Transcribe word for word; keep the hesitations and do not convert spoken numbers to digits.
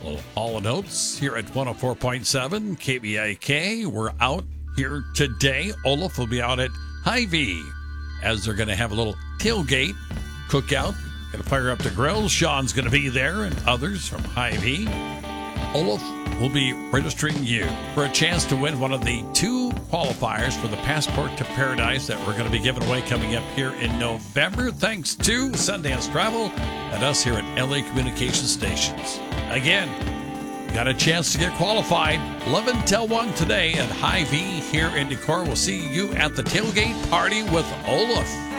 Well, Hall and Oates here at one oh four point seven K B I K. We're out here today. Olaf will be out at Hy-Vee as they're going to have a little tailgate cookout. Going to fire up the grill. Sean's going to be there and others from Hy-Vee. Olaf will be registering you for a chance to win one of the two qualifiers for the Passport to Paradise that we're going to be giving away coming up here in November, thanks to Sundance Travel and us here at L A Communication Stations. Again, got a chance to get qualified. eleven till one today at Hy-Vee here in Decorah. We'll see you at the tailgate party with Olaf.